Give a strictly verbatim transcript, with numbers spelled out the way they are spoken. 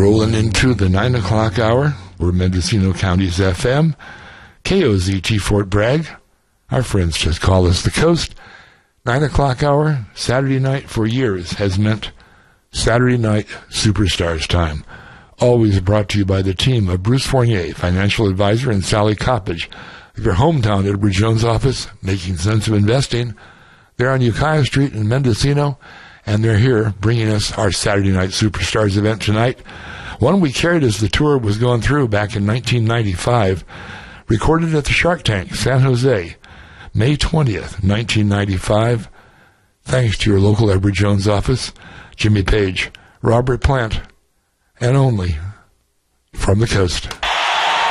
Rolling into the nine o'clock hour, we're Mendocino County's F M, K O Z T Fort Bragg. Our friends just call us the Coast. nine o'clock hour, Saturday night for years has meant Saturday Night Superstars time. Always brought to you by the team of Bruce Fournier, financial advisor, and Sally Coppage of your hometown Edward Jones office, making sense of investing. They're on Ukiah Street in Mendocino, and they're here bringing us our Saturday Night Superstars event tonight. One we carried as the tour was going through back in nineteen ninety-five, recorded at the Shark Tank, San Jose, May twentieth, nineteen ninety-five. Thanks to your local Edward Jones office, Jimmy Page, Robert Plant, and only from the Coast.